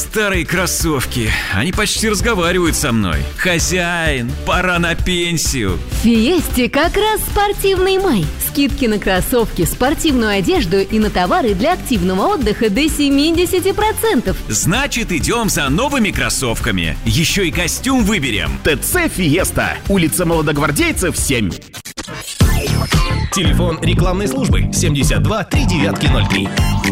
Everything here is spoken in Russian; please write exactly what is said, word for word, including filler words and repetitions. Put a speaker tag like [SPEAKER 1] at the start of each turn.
[SPEAKER 1] Старые кроссовки. Они почти разговаривают со мной. Хозяин, пора на пенсию.
[SPEAKER 2] В Фиесте как раз спортивный май. Скидки на кроссовки, спортивную одежду и на товары для активного отдыха до семьдесят процентов.
[SPEAKER 1] Значит, идем за новыми кроссовками. Еще и костюм выберем.
[SPEAKER 3] ТЦ «Фиеста». Улица Молодогвардейцев, семь.
[SPEAKER 4] Телефон рекламной службы семьдесят два три девятки ноль три.